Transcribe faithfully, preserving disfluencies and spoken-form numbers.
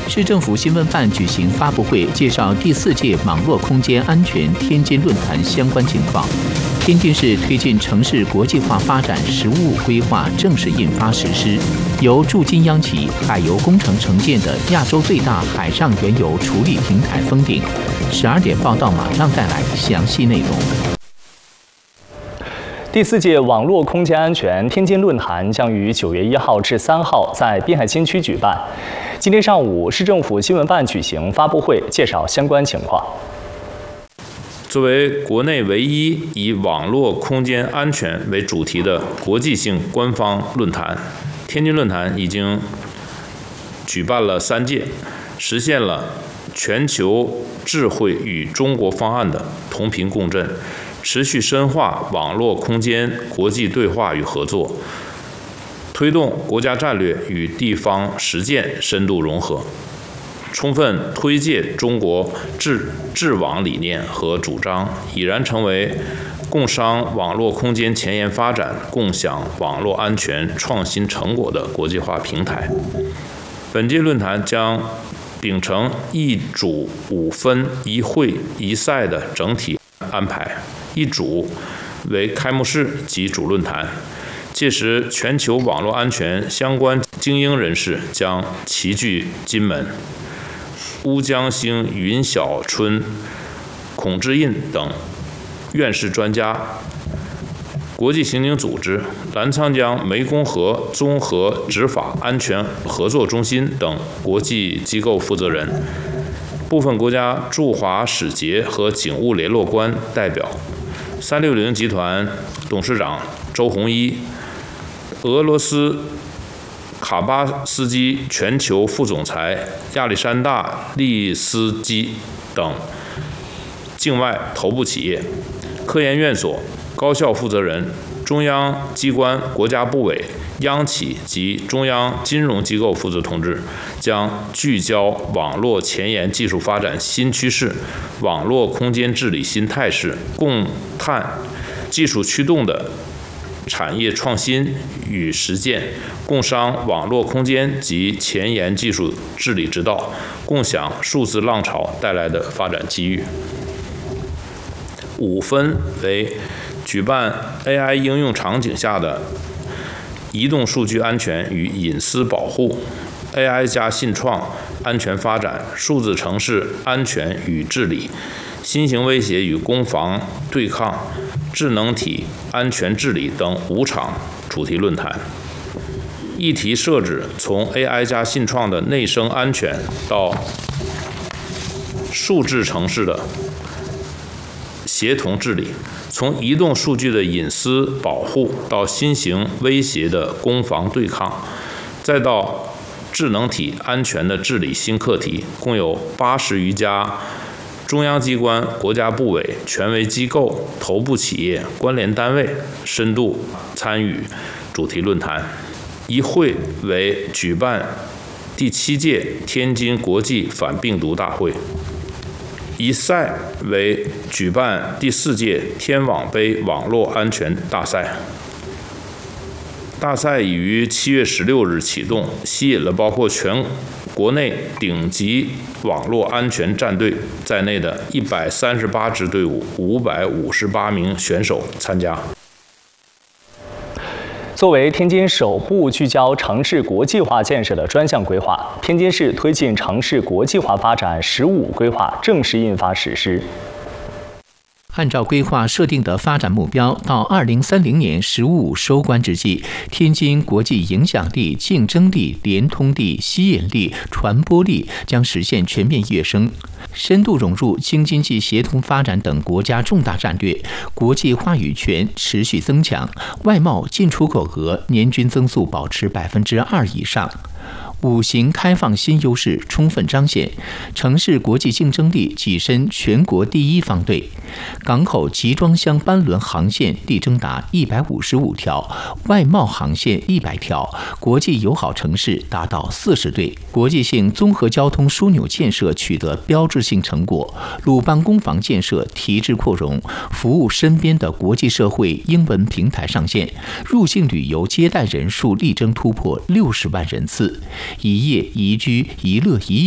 市政府新闻办举行发布会，介绍第四届网络空间安全天津论坛相关情况。天津市推进城市国际化发展实务规划正式印发实施，由驻金央企海油工程承建的亚洲最大海上原油处理平台封顶。十二点报道马上带来详细内容。 第四届网络空间安全天津论坛将于九月一号至三号在滨海新区举办。今天上午，市政府新闻办举行发布会，介绍相关情况。 作为国内唯一以网络空间安全为主题的国际性官方论坛，天津论坛已经举办了三届，实现了全球智慧与中国方案的同频共振，持续深化网络空间国际对话与合作，推动国家战略与地方实践深度融合，充分推介中国治治网理念和主张，已然成为共商网络空间前沿发展、共享网络安全创新成果的国际化平台。本届论坛将秉承一主五分一会一赛的整体安排，一主为开幕式及主论坛，届时全球网络安全相关精英人士将齐聚金门。乌江兴、云小春、孔志印等院士专家，国际刑警组织、澜沧江湄公河综合执法安全合作中心等国际机构负责人，部分国家驻华使节和警务联络官代表，三六零集团董事长周鸿祎，俄罗斯卡巴斯基全球副总裁亚历山大利斯基等境外头部企业、科研院所、高校负责人、中央机关、国家部委、央企及中央金融机构负责同志，将聚焦网络前沿技术发展新趋势、网络空间治理新态势，共探技术驱动的产业创新与实践，共商网络空间及前沿技术治理之道，共享数字浪潮带来的发展机遇。五分为举办 A I 应用场景下的移动数据安全与隐私保护、A I 加信创安全发展、数字城市安全与治理、新型威胁与攻防对抗、智能体安全治理等五场主题论坛。议题设置从 A I 加信创的内生安全到数字城市的协同治理，从移动数据的隐私保护到新型威胁的攻防对抗，再到智能体安全的治理新课题，共有八十余家中央机关、国家部委、权威机构、头部企业、关联单位深度参与主题论坛。一会为举办第七届天津国际反病毒大会，一赛为举办第四届天网杯网络安全大赛。大赛已于七月十六日启动，吸引了包括全国内顶级网络安全战队在内的一百三十八支队伍、五百五十八名选手参加。 作为天津首部聚焦城市国际化建设的专项规划，天津市推进城市国际化发展“十五”规划正式印发实施。 按照规划设定的发展目标，到二零三零年“十五”收官之际，天津国际影响力、竞争力、联通力、吸引力、传播力将实现全面跃升，深度融入京津冀协同发展等国家重大战略，国际话语权持续增强，外贸进出口额年均增速保持百分之二以上。五行开放新优势充分彰显，城市国际竞争力跻身全国第一方队。港口集装箱班轮航线力争达一百五十五条，外贸航线一百条，国际友好城市达到四十对。国际性综合交通枢纽建设取得标志性成果，鲁班工房建设提质扩容，服务身边的国际社会英文平台上线，入境旅游接待人数力争突破六十万人次。一夜一居一乐一